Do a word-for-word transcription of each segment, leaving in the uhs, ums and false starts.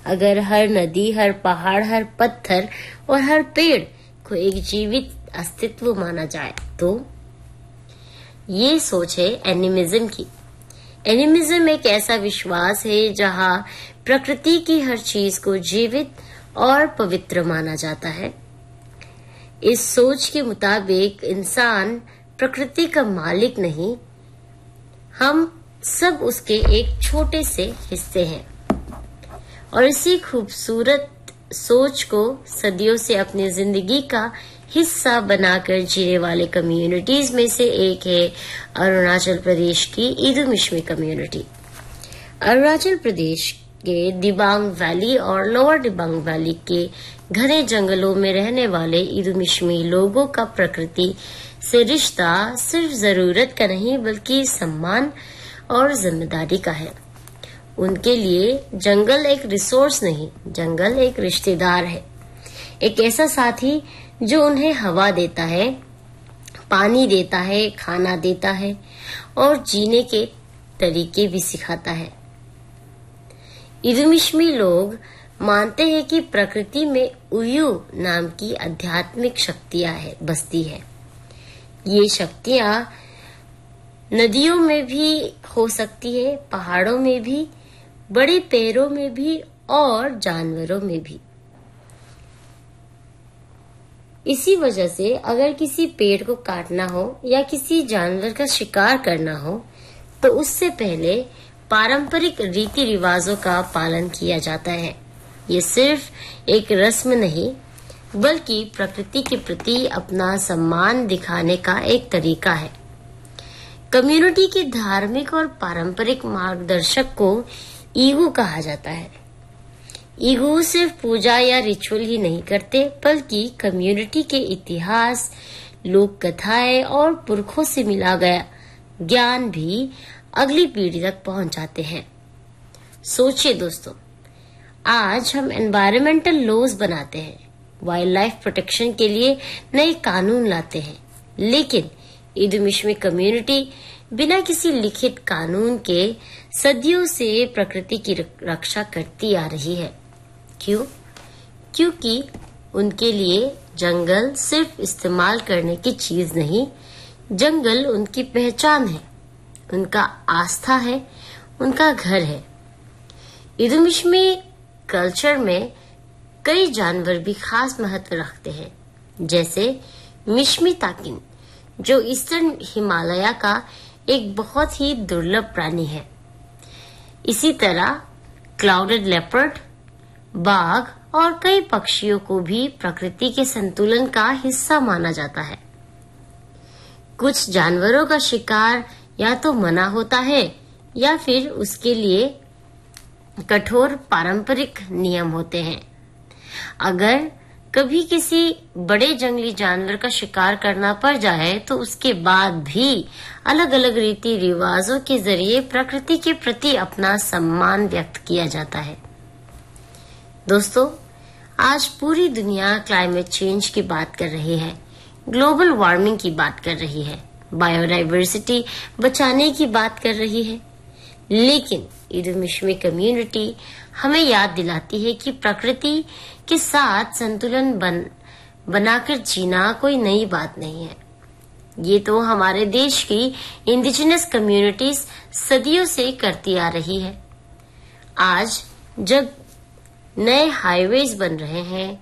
अगर हर नदी, हर पहाड़, हर पत्थर और हर पेड़ को एक जीवित अस्तित्व माना जाए तो? ये सोच है एनिमिज्म की। एनिमिज्म एक ऐसा विश्वास है जहां प्रकृति की हर चीज को जीवित और पवित्र माना जाता है। इस सोच के मुताबिक इंसान प्रकृति का मालिक नहीं, हम सब उसके एक छोटे से हिस्से हैं। और इसी खूबसूरत सोच को सदियों से अपनी जिंदगी का हिस्सा बनाकर जीने वाले कम्युनिटीज में से एक है अरुणाचल प्रदेश की इदुमिश्मी कम्युनिटी। अरुणाचल प्रदेश के दिबांग वैली और लोअर दिबांग वैली के घने जंगलों में रहने वाले इदुमिश्मी लोगों का प्रकृति से रिश्ता सिर्फ जरूरत का नहीं बल्कि सम्मान और जिम्मेदारी का है। उनके लिए जंगल एक रिसोर्स नहीं, जंगल एक रिश्तेदार है, एक ऐसा साथी जो उन्हें हवा देता है, पानी देता है, खाना देता है और जीने के तरीके भी सिखाता है। इदुमिश्मी लोग मानते हैं कि प्रकृति में उयू नाम की आध्यात्मिक शक्तियां है बसती है। ये शक्तियां नदियों में भी हो सकती है, पहाड़ों में भी, बड़े पेड़ों में भी और जानवरों में भी। इसी वजह से अगर किसी पेड़ को काटना हो या किसी जानवर का शिकार करना हो तो उससे पहले पारंपरिक रीति रिवाजों का पालन किया जाता है। ये सिर्फ एक रस्म नहीं बल्कि प्रकृति के प्रति अपना सम्मान दिखाने का एक तरीका है। कम्युनिटी के धार्मिक और पारंपरिक मार्गदर्शक को ईगू कहा जाता है। ईगू सिर्फ पूजा या रिचुअल ही नहीं करते बल्कि कम्युनिटी के इतिहास, लोक कथाएं और पुरखों से मिला गया ज्ञान भी अगली पीढ़ी तक पहुंचाते हैं। सोचिए दोस्तों, आज हम एनवायरमेंटल लॉज बनाते हैं, वाइल्ड लाइफ प्रोटेक्शन के लिए नए कानून लाते हैं, लेकिन इदुमिश्मी कम्युनिटी बिना किसी लिखित कानून के सदियों से प्रकृति की रक्षा करती आ रही है। क्यों? क्योंकि उनके लिए जंगल सिर्फ इस्तेमाल करने की चीज नहीं, जंगल उनकी पहचान है, उनका आस्था है, उनका घर है। इदुमिश्मी कल्चर में कई जानवर भी खास महत्व रखते हैं, जैसे मिश्मी ताकिन जो ईस्टर्न हिमालय का एक बहुत ही दुर्लभ प्राणी है। इसी तरह क्लाउडेड लेपर्ड, बाघ और कई पक्षियों को भी प्रकृति के संतुलन का हिस्सा माना जाता है। कुछ जानवरों का शिकार या तो मना होता है या फिर उसके लिए कठोर पारंपरिक नियम होते हैं। अगर कभी किसी बड़े जंगली जानवर का शिकार करना पड़ जाए तो उसके बाद भी अलग अलग रीति रिवाजों के जरिए प्रकृति के प्रति अपना सम्मान व्यक्त किया जाता है। दोस्तों, आज पूरी दुनिया क्लाइमेट चेंज की बात कर रही है, ग्लोबल वार्मिंग की बात कर रही है, बायोडाइवर्सिटी बचाने की बात कर रही है, लेकिन इदुमिश्मी कम्युनिटी हमें याद दिलाती है कि प्रकृति के साथ संतुलन बन बनाकर जीना कोई नई बात नहीं है। ये तो हमारे देश की इंडिजिनस कम्युनिटीज सदियों से करती आ रही है। आज जब नए हाईवेज बन रहे हैं,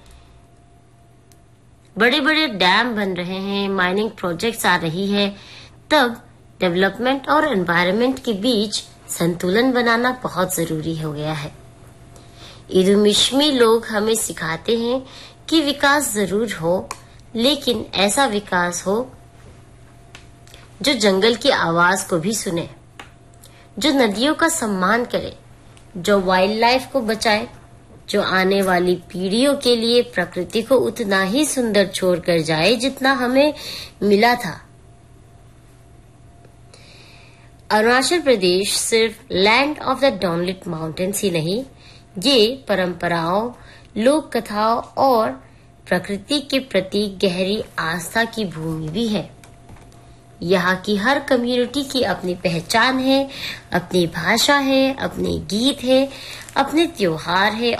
बड़े बड़े डैम बन रहे हैं, माइनिंग प्रोजेक्ट्स आ रही है, तब डेवलपमेंट और एनवायरनमेंट के बीच संतुलन बनाना बहुत जरूरी हो गया है। इदुमिश्मी लोग हमें सिखाते हैं कि विकास जरूर हो, लेकिन ऐसा विकास हो जो जंगल की आवाज को भी सुने, जो नदियों का सम्मान करे, जो वाइल्ड लाइफ को बचाए, जो आने वाली पीढ़ियों के लिए प्रकृति को उतना ही सुंदर छोड़ कर जाए जितना हमें मिला था। अरुणाचल प्रदेश सिर्फ लैंड ऑफ द डॉनलिट माउंटेन्स ही नहीं, ये परंपराओं, लोक कथाओं और प्रकृति के प्रति गहरी आस्था की भूमि भी है। यहाँ की हर कम्युनिटी की अपनी पहचान है, अपनी भाषा है, अपने गीत है, अपने त्योहार है